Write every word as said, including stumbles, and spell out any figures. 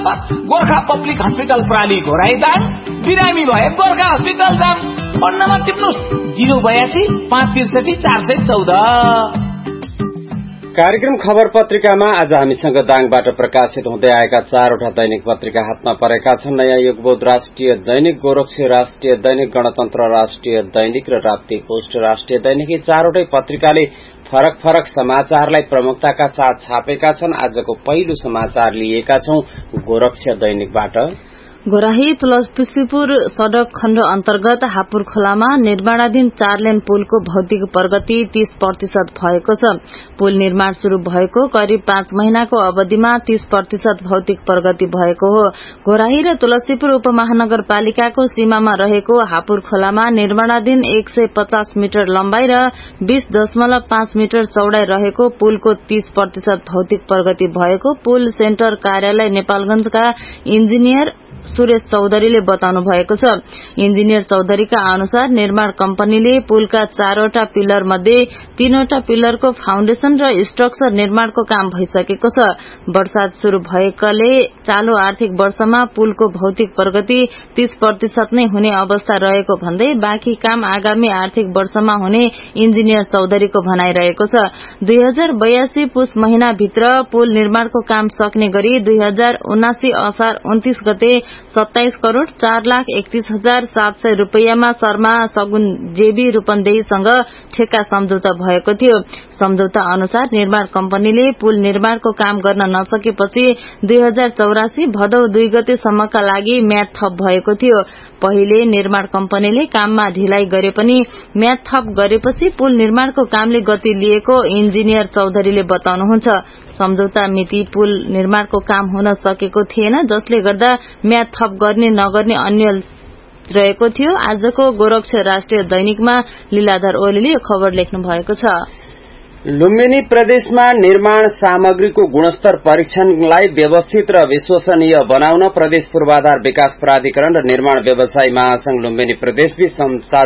Gorkha public hospital प्राली घोराइदाङ, बिरामी भए Gorkha hospital जाम। Phone number टिप्नुहोस् zero बयासी पाँच त्रिसठी चार सय चौध। कार्यक्रम खबर पत्रिकामा आज हामीसँग दाङबाट प्रकाशित हुँदै आएका चारवटा दैनिक पत्रिका हातमा परेका छन्। नयाँ युगबोध राष्ट्रिय दैनिक, गोरक्षी राष्ट्रिय दैनिक, गणतन्त्र राष्ट्रिय दैनिक र राप्ती पोस्ट राष्ट्रिय दैनिक। यी चारवटै पत्रिकाले फरक फरक समाचारलाई प्रमुखताका साथ छापेका छन्। आजको पहिलो समाचार लिएका छौं गोरक्ष दैनिकबाट। गोराही तुलसीपुर सड़क खण्ड अन्तर्गत हापुर खोलामा निर्माणाधीन चार लेन पुलको भौतिक प्रगति तीस प्रतिशत भएको छ। पुल निर्माण शुरू भएको करिब पाँच महिनाको अवधिमा तीस प्रतिशत भौतिक प्रगति भएको हो। गोराही र तुलसीपुर उपमहानगरपालिकाको सीमामा रहेको हापुर खोलामा निर्माणाधीन एक सय पचास मिटर लम्बाई र बीस दशमलव पाँच मिटर चौड़ाई रहेको पुलको तीस प्रतिशत भौतिक प्रगति भएको पुल सेन्टर कार्यालय नेपालगंजका इन्जिनियर सुरेश चौधरीले बताउनु भएको छ। इन्जिनियर चौधरीका अनुसार निर्माण कम्पनीले पुलका चारवटा पिलर मध्ये तीनवटा पिलरको फाउन्डेशन र स्ट्रक्चर निर्माणको काम भइसकेको छ। वर्षात शुरू भएकाले चालू आर्थिक वर्षमा पुलको भौतिक प्रगति तीस प्रतिशत नै हुने अवस्था रहेको भन्दै बाँकी काम आगामी आर्थिक वर्षमा हुने इन्जिनियर चौधरीको भनाइरहेको छ। दुई हजार बयासी पुष महिनाभित्र पुल निर्माणको काम सक्ने गरी दुई हजार उनासी असार उन्तीस गते सत्ताइस करोड़ चार लाख एकतीस हजार सात सय रूपियाँमा शर्मा सगुन जेबी रूपन्देहीसँग ठेक्का सम्झौता भएको थियो। सम्झौता अनुसार निर्माण कम्पनीले पुल निर्माणको काम गर्न नसकेपछि दुई हजार चौरासी भदौ दुई गतेसम्मका लागि म्याद थप भएको थियो। पहिले निर्माण कम्पनीले काममा ढिलाइ गरे पनि म्याद थप गरेपछि पुल निर्माणको कामले गति लिएको इन्जिनियर चौधरीले बताउनुहुन्छ। सम्झौता मिति पुल निर्माणको काम हुन सकेको थिएन, जसले गर्दा म्याद थप गर्ने नगर्ने अन्य रहेको थियो। आजको गोरक्ष राष्ट्रिय दैनिकमा लीलाधर ओलीले खबर लेख्नु भएको छ। लुम्बिनी प्रदेशमा निर्माण सामग्रीको गुणस्तर परीक्षणलाई व्यवस्थित र विश्वसनीय बनाउन प्रदेश पूर्वाधार विकास प्राधिकरण र निर्माण व्यवसायी महासंघ लुम्बिनी प्रदेशबीच